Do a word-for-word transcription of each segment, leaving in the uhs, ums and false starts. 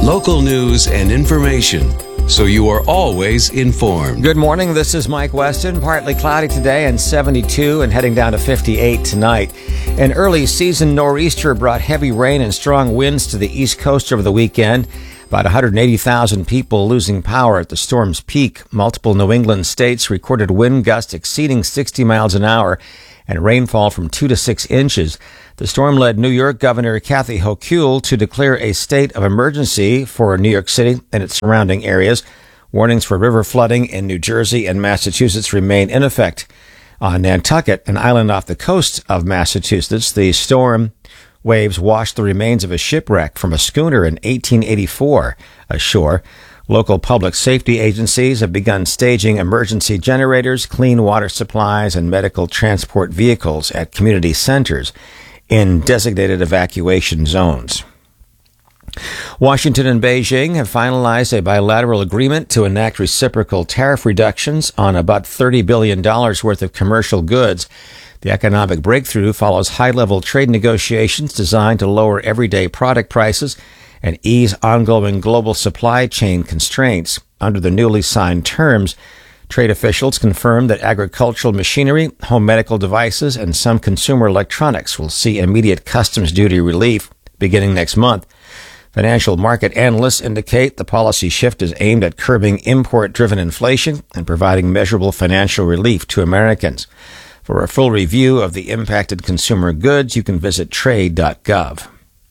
local news and information, so you are always informed. Good morning. This is Mike Weston. Partly cloudy today and seventy-two and heading down to fifty-eight tonight. An early season nor'easter brought heavy rain and strong winds to the east coast over the weekend. About one hundred eighty thousand people losing power at the storm's peak. Multiple New England states recorded wind gusts exceeding sixty miles an hour and rainfall from two to six inches. The storm led New York Governor Kathy Hochul to declare a state of emergency for New York City and its surrounding areas. Warnings for river flooding in New Jersey and Massachusetts remain in effect. On Nantucket, an island off the coast of Massachusetts, the storm waves washed the remains of a shipwreck from a schooner in eighteen eighty-four ashore. Local public safety agencies have begun staging emergency generators, clean water supplies, and medical transport vehicles at community centers in designated evacuation zones. Washington and Beijing have finalized a bilateral agreement to enact reciprocal tariff reductions on about thirty billion dollars worth of commercial goods. The economic breakthrough follows high-level trade negotiations designed to lower everyday product prices and ease ongoing global supply chain constraints. Under the newly signed terms, trade officials confirmed that agricultural machinery, home medical devices, and some consumer electronics will see immediate customs duty relief beginning next month. Financial market analysts indicate the policy shift is aimed at curbing import-driven inflation and providing measurable financial relief to Americans. For a full review of the impacted consumer goods, you can visit trade dot gov.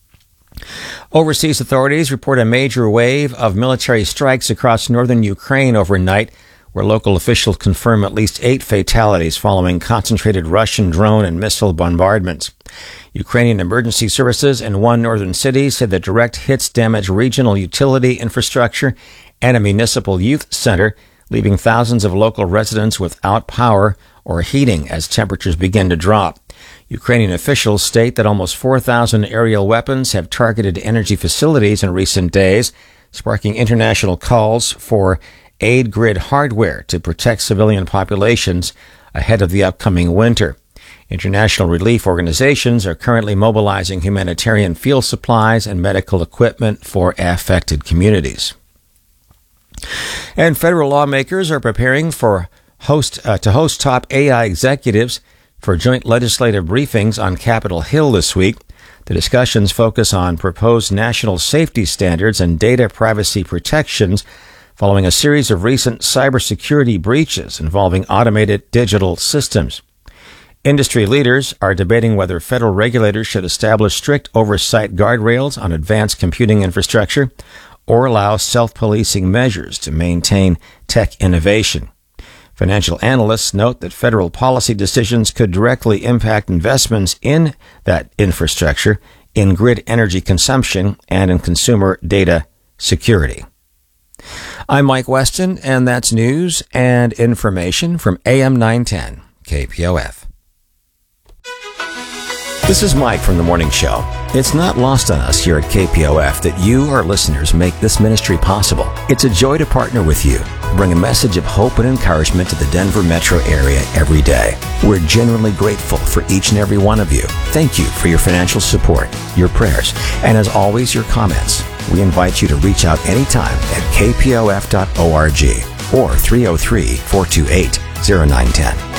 Overseas authorities report a major wave of military strikes across northern Ukraine overnight, where local officials confirm at least eight fatalities following concentrated Russian drone and missile bombardments. Ukrainian emergency services in one northern city said the direct hits damaged regional utility infrastructure and a municipal youth center, leaving thousands of local residents without power or heating as temperatures begin to drop. Ukrainian officials state that almost four thousand aerial weapons have targeted energy facilities in recent days, sparking international calls for aid grid hardware to protect civilian populations ahead of the upcoming winter. International relief organizations are currently mobilizing humanitarian fuel supplies and medical equipment for affected communities. And federal lawmakers are preparing for host uh, to host top A I executives for joint legislative briefings on Capitol Hill this week. The discussions focus on proposed national safety standards and data privacy protections following a series of recent cybersecurity breaches involving automated digital systems. Industry leaders are debating whether federal regulators should establish strict oversight guardrails on advanced computing infrastructure or allow self-policing measures to maintain tech innovation. Financial analysts note that federal policy decisions could directly impact investments in that infrastructure, in grid energy consumption, and in consumer data security. I'm Mike Weston, and that's news and information from A M nine ten K P O F. This is Mike from The Morning Show. It's not lost on us here at K P O F that you, our listeners, make this ministry possible. It's a joy to partner with you, bring a message of hope and encouragement to the Denver metro area every day. We're genuinely grateful for each and every one of you. Thank you for your financial support, your prayers, and as always, your comments. We invite you to reach out anytime at k p o f dot org or three oh three, four two eight, oh nine one oh.